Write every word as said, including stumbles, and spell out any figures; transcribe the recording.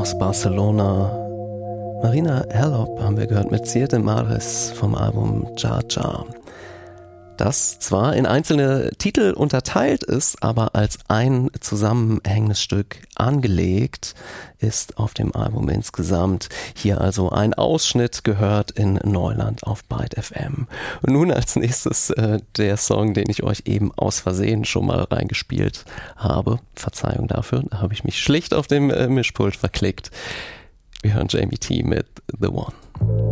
aus Barcelona. Marina Herlop haben wir gehört mit Siete Mares vom Album Ja Ja. Das zwar in einzelne Titel unterteilt ist, aber als ein zusammenhängendes Stück angelegt ist auf dem Album insgesamt. Hier also ein Ausschnitt gehört in Neuland auf Byte F M. Und nun als nächstes äh, der Song, den ich euch eben aus Versehen schon mal reingespielt habe. Verzeihung dafür, da habe ich mich schlicht auf dem äh, Mischpult verklickt. Wir hören Jamie T mit The One.